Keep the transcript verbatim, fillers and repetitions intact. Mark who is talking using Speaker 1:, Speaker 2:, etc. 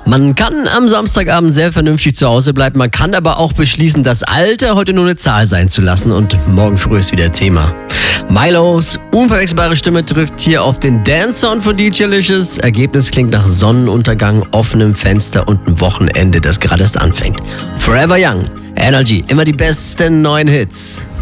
Speaker 1: Man kann am Samstagabend sehr vernünftig zu Hause bleiben, man kann aber auch beschließen, das Alter heute nur eine Zahl sein zu lassen und morgen früh ist wieder Thema. Milos unverwechselbare Stimme trifft hier auf den Dance-Sound von D J Licious. Ergebnis klingt nach Sonnenuntergang, offenem Fenster und einem Wochenende, das gerade erst anfängt. Forever Young, Energy, immer die besten neuen Hits.